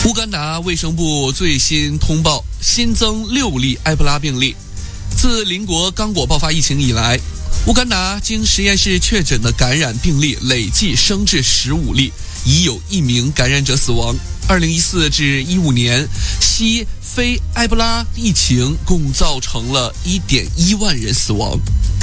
乌干达卫生部最新通报，新增6例埃博拉病例。自邻国刚果爆发疫情以来，乌干达经实验室确诊的感染病例累计升至15例，已有1名感染者死亡。2014至15年，西非埃博拉疫情共造成了1.1万人死亡。